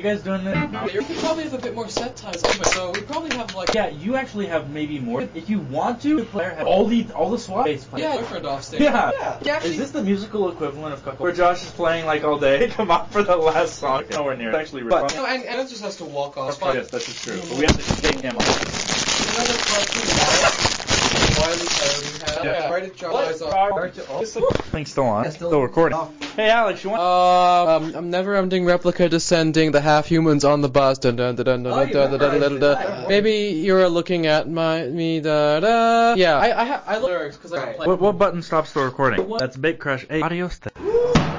guys doing it? We probably have a bit more set ties, so we probably have like... Yeah, you actually have maybe more. If you want to, the player has all the SWAT bass players. Yeah, boyfriend off stage. Yeah. Actually, Is this the musical equivalent of Cuckold? Where Josh is playing like all day? Come on for the last song. Nowhere near. It's actually really fun. No, and it just has to walk off. Yes, that is true. But we have to shake him off. Another question Wiley Coyote had. Why did John Thing's still on. Still recording. Hey Alex, you want? A never-ending replica descending, the half-humans on the bus. Dun, dun, dun, dun, dun, dun, dun, dun, dun, dun. Maybe you're looking at me. Da, da. Yeah, I look lyrics because I can play. What button stops the recording? That's Bit Crush. Hey, adios.